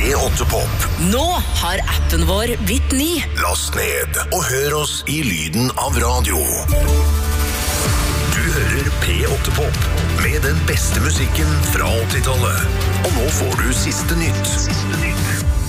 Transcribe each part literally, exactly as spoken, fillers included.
P åtte Pop. Nå har appen vår blitt ny. Last ned og hør oss i lyden av radio. Du hører P åtte Pop med den beste musikken fra åttitallet. Og nå får du siste nytt. Siste nytt.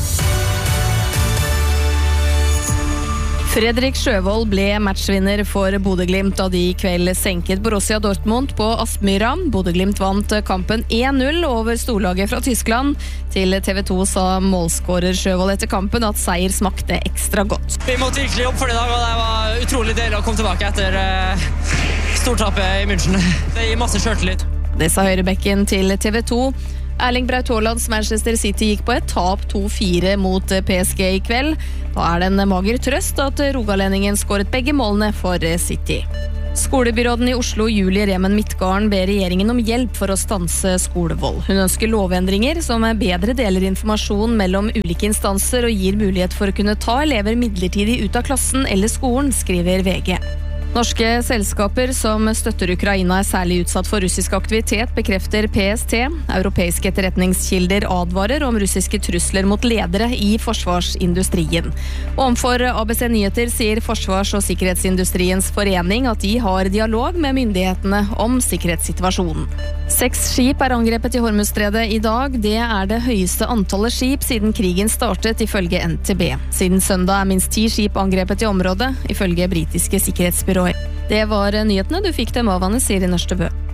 Fredrik Sjøvold ble matchvinner for Bodø-Glimt da de i kveld senket Borussia Dortmund på Aspmyra. Bodø-Glimt vant kampen én null over storlaget fra Tyskland. Til T V to sa målskårer Sjøvold etter kampen at seier smakte ekstra godt. Vi måtte virkelig jobbe for det i dag, og det var utrolig deilig å komme tilbake etter uh, stortappet i München. Det gir masse selvtillit. Det sa høyrebekken til T V to. Erling Braut Haalands Manchester City gikk på et tap to fire mot P S G i kveld. Da er det en mager trøst at rogalendingen skåret begge målene for City. Skolebyråden i Oslo, Julie Remen Midtgarden, ber regjeringen om hjelp for å stanse skolevold. Hun ønsker lovendringer som bedre deler informasjon mellom ulike instanser og gir mulighet for å kunne ta elever midlertidig ut av klassen eller skolen, skriver V G. Norske selskaper som støtter Ukraina er særlig utsatt for russisk aktivitet, bekrefter P S T. Europeiske etterretningskilder advarer om russiske trusler mot ledere i forsvarsindustrien. Og omfor A B C Nyheter sier Forsvars- og sikkerhetsindustriens forening at de har dialog med myndighetene om sikkerhetssituasjonen. Seks skip er angrepet i Hormuzstredet i dag. Det er det høyeste antallet skip siden krigen startet, ifølge N T B. Siden søndag er minst ti skip angrepet i området, ifølge britiske sikkerhetsbyråer. Det var nyhetene. Du fikk dem av Anne Siri Nørstebø.